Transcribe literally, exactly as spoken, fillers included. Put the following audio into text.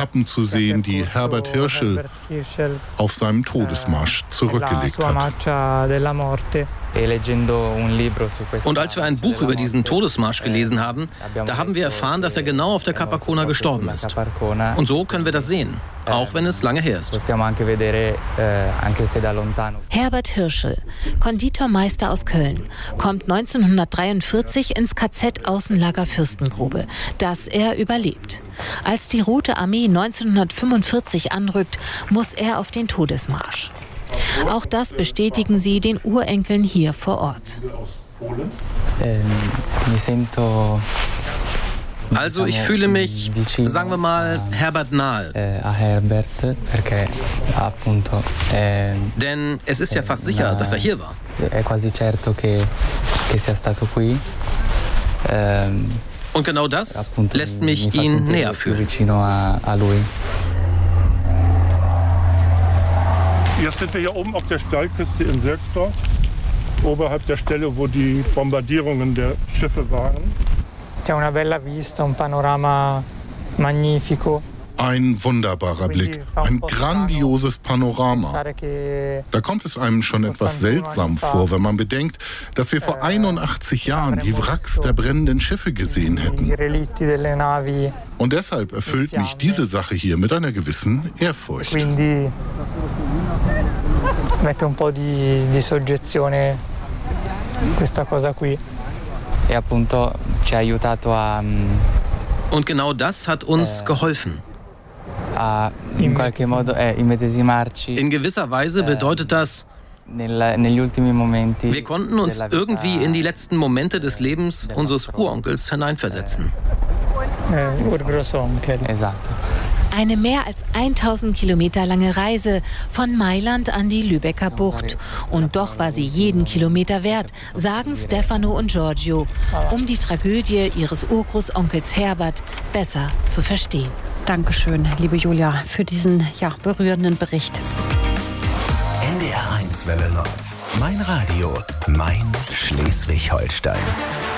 Etappen zu sehen, die Herbert Hirschel auf seinem Todesmarsch zurückgelegt hat. Und als wir ein Buch über diesen Todesmarsch gelesen haben, da haben wir erfahren, dass er genau auf der Capacona gestorben ist. Und so können wir das sehen, auch wenn es lange her ist. Herbert Hirschel, Konditormeister aus Köln, kommt neunzehnhundertdreiundvierzig ins K Z Außenlager Fürstengrube, das er überlebt. Als die Rote Armee neunzehnhundertfünfundvierzig anrückt, muss er auf den Todesmarsch. Auch das bestätigen sie den Urenkeln hier vor Ort. Also ich fühle mich, sagen wir mal, Herbert nahe. Denn es ist ja fast sicher, dass er hier war. Und genau das lässt mich ihn näher fühlen. Jetzt sind wir hier oben auf der Steilküste in Sölsdorf, oberhalb der Stelle, wo die Bombardierungen der Schiffe waren. Ein wunderbarer Blick, ein grandioses Panorama. Da kommt es einem schon etwas seltsam vor, wenn man bedenkt, dass wir vor einundachtzig Jahren die Wracks der brennenden Schiffe gesehen hätten. Und deshalb erfüllt mich diese Sache hier mit einer gewissen Ehrfurcht. Mette un po' di, di soggezione questa cosa qui. E appunto ci ha aiutato a. Und genau das hat uns geholfen. In qualche modo immedesimarci. In gewisser Weise bedeutet das, wir konnten uns irgendwie in die letzten Momente des Lebens unseres Uronkels hineinversetzen. Esatto. Eine mehr als tausend Kilometer lange Reise von Mailand an die Lübecker Bucht. Und doch war sie jeden Kilometer wert, sagen Stefano und Giorgio, um die Tragödie ihres Urgroßonkels Herbert besser zu verstehen. Dankeschön, liebe Julia, für diesen ja, berührenden Bericht. N D R eins Welle Nord. Mein Radio, mein Schleswig-Holstein.